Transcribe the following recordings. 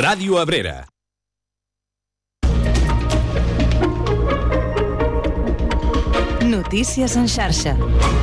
Ràdio Abrera. Notícies en xarxa.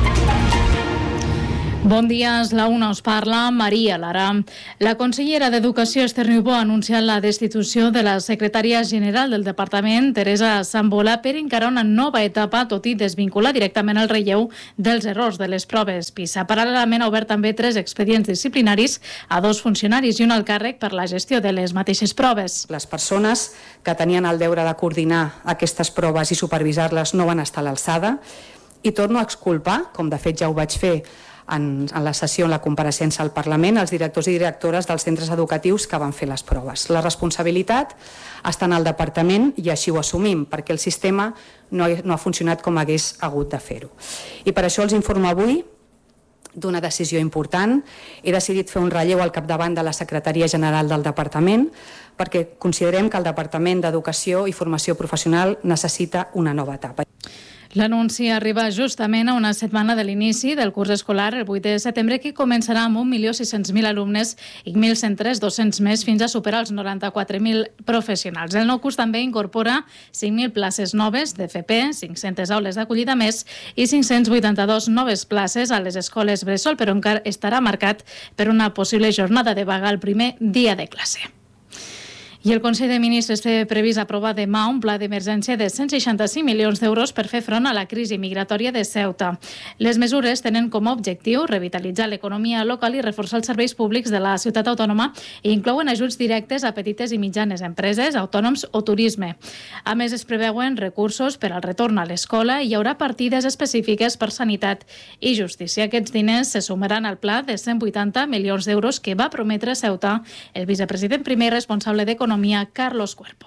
Bon dia, és la una, us parla Maria Lara. La consellera d'Educació, Esther Niubó, ha anunciat la destitució de la secretària general del departament, Teresa Sambola, per encarar una nova etapa, tot i desvincular directament el relleu dels errors de les proves PISA. Paral·lelament ha obert també 3 expedients disciplinaris a 2 funcionaris i un al càrrec per la gestió de les mateixes proves. Les persones que tenien el deure de coordinar aquestes proves i supervisar-les no van estar a l'alçada i torno a exculpar, com de fet ja ho vaig fer en la sessió, en la compareixença al Parlament, els directors i directores dels centres educatius que van fer les proves. La responsabilitat està en el departament i així ho assumim, perquè el sistema no ha funcionat com hagués hagut de fer-ho. I per això els informo avui d'una decisió important. He decidit fer un relleu al capdavant de la Secretaria General del Departament perquè considerem que el Departament d'Educació i Formació Professional necessita una nova etapa. L'anunci arriba justament a una setmana de l'inici del curs escolar, el 8 de setembre, que començarà amb 1.600.000 alumnes i 1.000 centres docents més fins a superar els 94.000 professionals. El nou curs també incorpora 5.000 places noves d'FP, 500 aules d'acollida més i 582 noves places a les escoles bressol, però encara estarà marcat per una possible jornada de vaga el primer dia de classe. I el Consell de Ministres té previst aprovar demà un pla d'emergència de 165 milions d'euros per fer front a la crisi migratòria de Ceuta. Les mesures tenen com a objectiu revitalitzar l'economia local i reforçar els serveis públics de la ciutat autònoma i inclouen ajuts directes a petites i mitjanes empreses, autònoms o turisme. A més, es preveuen recursos per al retorn a l'escola i hi haurà partides específiques per sanitat i justícia. Aquests diners se sumaran al pla de 180 milions d'euros que va prometre Ceuta el vicepresident primer responsable d'Economia, Carlos Cuerpo.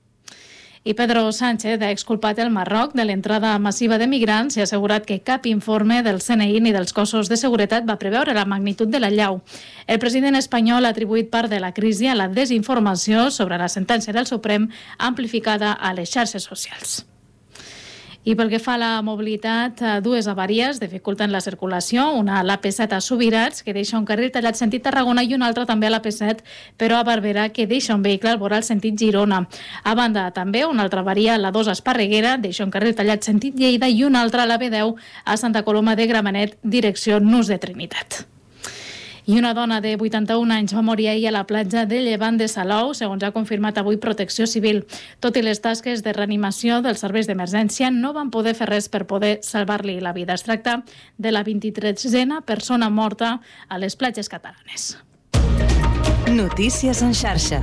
I Pedro Sánchez ha exculpat el Marroc de l'entrada massiva de migrants i ha assegurat que cap informe del CNI ni dels cossos de seguretat va preveure la magnitud de l'allau. El president espanyol ha atribuït part de la crisi a la desinformació sobre la sentència del Suprem amplificada a les xarxes socials. I pel que fa a la mobilitat, 2 avaries dificulten la circulació, una a l'AP7 a Subirats, que deixa un carril tallat sentit Tarragona, i una altra també a l'AP7, però a Barberà, que deixa un vehicle al voral sentit Girona. A banda, també una altra avaria a la 2 a Esparreguera, deixa un carril tallat sentit Lleida, i una altra a la B10 a Santa Coloma de Gramenet, direcció Nus de Trinitat. I una dona de 81 anys va morir ahir a la platja de Llevant de Salou, segons ha confirmat avui Protecció Civil. Tot i les tasques de reanimació dels serveis d'emergència, no van poder fer res per poder salvar-li la vida. Es tracta de la 23a persona morta a les platges catalanes. Notícies en xarxa.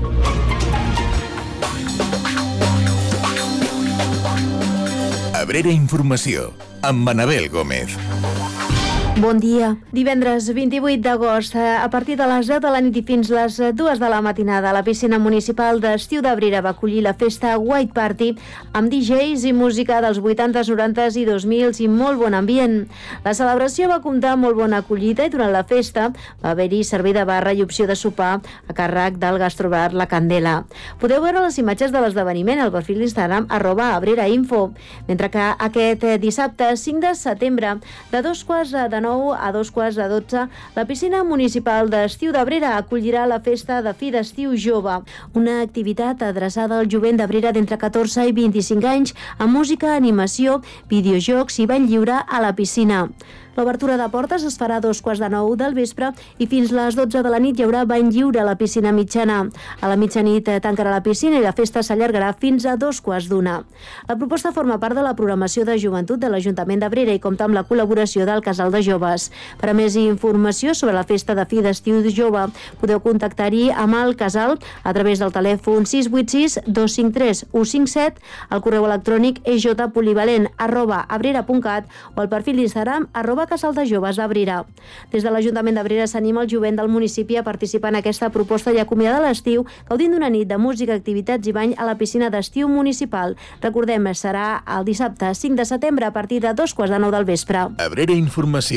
Abrera Informació, amb Manabel Gómez. Bon dia. Divendres 28 d'agost, a partir de les 10 de la nit i fins les 2 de la matinada, la piscina municipal d'Estiu d'Abrera va acollir la festa White Party amb DJs i música dels 80s, 90s i 2000s i molt bon ambient. La celebració va comptar amb molt bona acollida i durant la festa va haver-hi servei de barra i opció de sopar a càrrec del gastrobar La Candela. Podeu veure les imatges de l'esdeveniment al perfil d'Instagram @abrerainfo, mentre que aquest dissabte 5 de setembre de 2:15 a 2:15, la piscina municipal d'Estiu d'Abrera acollirà la festa de fi d'estiu jove, una activitat adreçada al jovent d'Abrera d'entre 14 i 25 anys amb música, animació, videojocs i ball lliure a la piscina. L'obertura de portes es farà a 2:15 del vespre i fins les 12 de la nit hi haurà bany lliure a la piscina mitjana. A la mitjanit tancarà la piscina i la festa s'allargarà fins a 2:15. La proposta forma part de la programació de joventut de l'Ajuntament d'Abrera i compta amb la col·laboració del Casal de Joves. Per a més informació sobre la festa de fi d'estiu jove, podeu contactar-hi amb el Casal a través del telèfon 686 253 157, el correu electrònic ejpolivalent@abrera.cat o el perfil d'Instagram @Casal de Joves d'Abrera. Des de l'Ajuntament d'Abrera s'anima el jovent del municipi a participar en aquesta proposta i acomiadar l'estiu gaudint d'una nit de música, activitats i bany a la piscina d'estiu municipal. Recordem, serà el dissabte 5 de setembre a partir de 2:15 del vespre. Abrera Informació,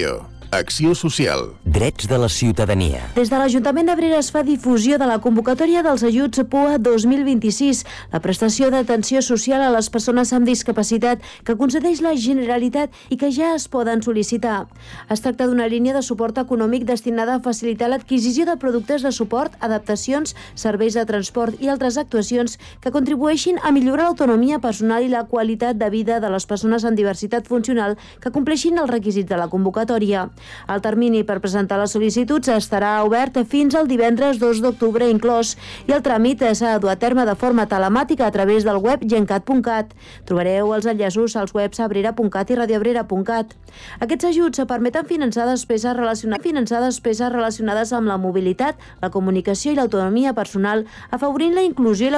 Acció social. Drets de la ciutadania. Des de l'Ajuntament d'Abrera es fa difusió de la convocatòria dels ajuts PUA 2026, la prestació d'atenció social a les persones amb discapacitat que concedeix la Generalitat i que ja es poden sol·licitar. Es tracta d'una línia de suport econòmic destinada a facilitar l'adquisició de productes de suport, adaptacions, serveis de transport i altres actuacions que contribueixin a millorar l'autonomia personal i la qualitat de vida de les persones amb diversitat funcional que compleixin els requisits de la convocatòria. El termini per presentar les sol·licituds estarà obert fins al divendres 2 d'octubre inclòs i el tràmit s'ha de dur a terme de forma telemàtica a través del web gencat.cat. Trobareu els enllaços als webs abrera.cat i radioabrera.cat. Aquests ajuts permeten finançar despeses relacionades amb la mobilitat, la comunicació i l'autonomia personal, afavorint la inclusió i la